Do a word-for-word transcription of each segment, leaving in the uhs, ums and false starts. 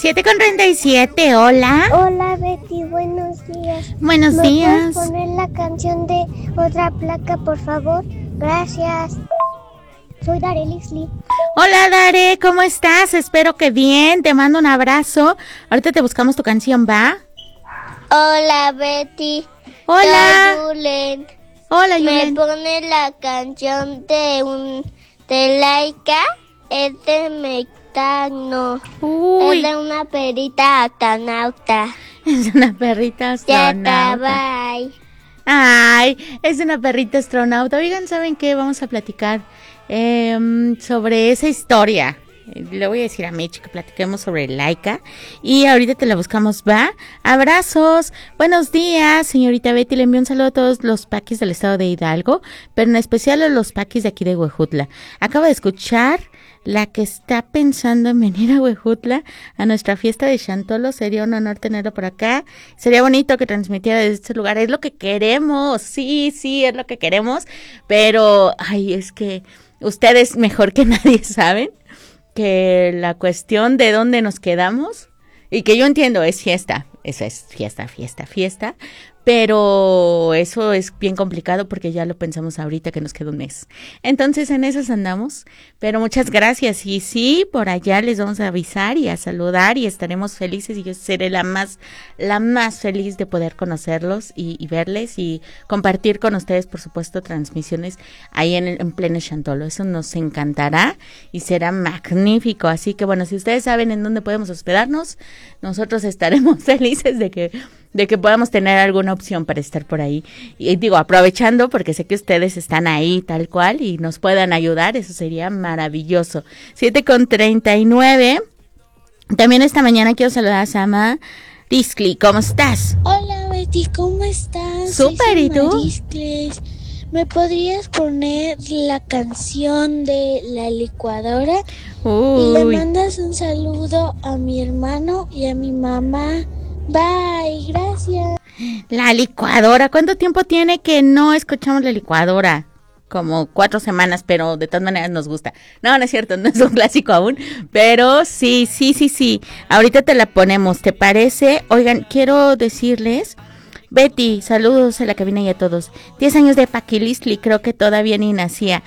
siete con treinta y siete, hola. Hola Betty, buenos días. Buenos ¿Me días. puedes poner la canción de Otra Placa, por favor? Gracias. Soy Darelis Lee. Hola Dare, ¿cómo estás? Espero que bien, te mando un abrazo. Ahorita te buscamos tu canción, ¿va? Hola Betty. Hola. Soy Yulen. Hola ¿Me Yulen. pone la canción de un de Laika? Es de Mectano. Uy. Es de una perita astronauta. Es una perrita Ya astronauta. está, bye. Ay, es una perrita astronauta. Oigan, ¿saben qué? Vamos a platicar eh, sobre esa historia. Le voy a decir a Mitch que platiquemos sobre Laika y ahorita te la buscamos, ¿va? Abrazos, buenos días, señorita Betty, le envío un saludo a todos los paquis del estado de Hidalgo, pero en especial a los paquis de aquí de Huejutla. Acabo de escuchar la que está pensando en venir a Huejutla a nuestra fiesta de Chantolo. Sería un honor tenerlo por acá. Sería bonito que transmitiera desde este lugar. Es lo que queremos. Sí, sí, es lo que queremos. Pero, ay, es que ustedes mejor que nadie saben que la cuestión de dónde nos quedamos, y que yo entiendo, es fiesta. Eso es fiesta, fiesta, fiesta. Pero eso es bien complicado porque ya lo pensamos ahorita que nos queda un mes. Entonces en esas andamos, pero muchas gracias. Y sí, por allá les vamos a avisar y a saludar y estaremos felices y yo seré la más, la más feliz de poder conocerlos y, y verles y compartir con ustedes, por supuesto, transmisiones ahí en, en pleno Chantolo. Eso nos encantará y será magnífico. Así que bueno, si ustedes saben en dónde podemos hospedarnos, nosotros estaremos felices de que de que podamos tener alguna opción para estar por ahí. Y digo, aprovechando, porque sé que ustedes están ahí tal cual y nos puedan ayudar, eso sería maravilloso. siete con treinta y nueve. También esta mañana quiero saludar a Sama Riskley. ¿Cómo estás? Hola Betty, ¿cómo estás? Súper, ¿y tú? Riskley. ¿Me podrías poner la canción de La Licuadora? Uy. Y le mandas un saludo a mi hermano y a mi mamá. Bye, gracias. La licuadora, ¿cuánto tiempo tiene que no escuchamos la licuadora? Como cuatro semanas, pero de todas maneras nos gusta. No, no es cierto, no es un clásico aún, pero sí, sí, sí, sí. Ahorita te la ponemos, ¿te parece? Oigan, quiero decirles, Betty, saludos a la cabina y a todos. Diez años de Paquilistli, creo que todavía ni nacía.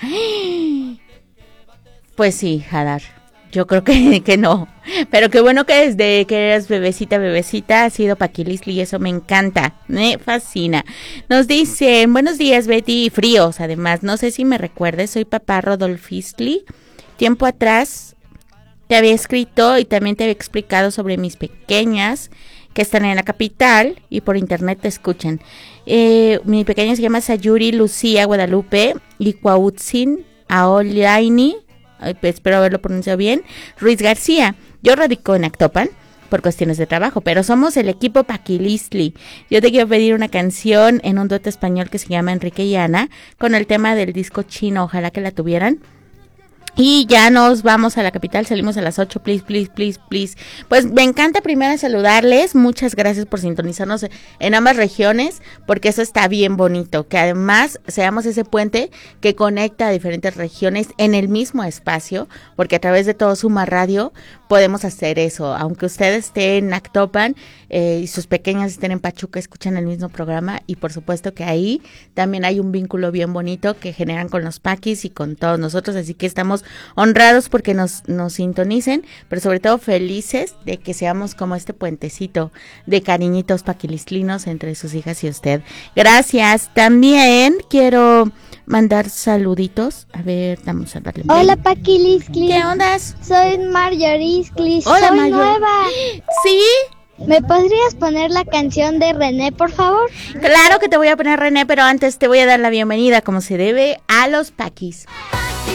Pues sí, Hadar. Yo creo que, que no, pero qué bueno que desde que eras bebecita, bebecita, ha sido Paquilisli y eso me encanta, me fascina. Nos dicen, buenos días Betty, fríos además, no sé si me recuerdes, soy papá Rodolfistli, tiempo atrás te había escrito y también te había explicado sobre mis pequeñas que están en la capital y por internet te escuchan. Eh, mi pequeña se llama Sayuri Lucía Guadalupe y Cuautzin Aolaini. Espero haberlo pronunciado bien, Ruiz García. Yo radico en Actopan por cuestiones de trabajo, pero somos el equipo Paquilistli. Yo te quiero pedir una canción en un dueto español que se llama Enrique y Ana, con el tema del disco chino, ojalá que la tuvieran. Y ya nos vamos a la capital, salimos a las ocho, please, please, please, please. Pues me encanta primero saludarles, muchas gracias por sintonizarnos en ambas regiones, porque eso está bien bonito, que además seamos ese puente que conecta a diferentes regiones en el mismo espacio, porque a través de todo Suma Radio podemos hacer eso, aunque ustedes estén en Actopan eh, y sus pequeñas estén en Pachuca, escuchan el mismo programa y por supuesto que ahí también hay un vínculo bien bonito que generan con los paquis y con todos nosotros, así que estamos honrados porque nos, nos sintonicen, pero sobre todo felices de que seamos como este puentecito de cariñitos paquilistlinos entre sus hijas y usted. Gracias. También quiero mandar saluditos. A ver, vamos a darle. Hola Paquilistli. ¿Qué ondas? Soy Marjoriscli. Hola, Soy Mayor. nueva. ¿Sí? ¿Me podrías poner la canción de René, por favor? Claro que te voy a poner, René, pero antes te voy a dar la bienvenida, como se debe, a los paquis.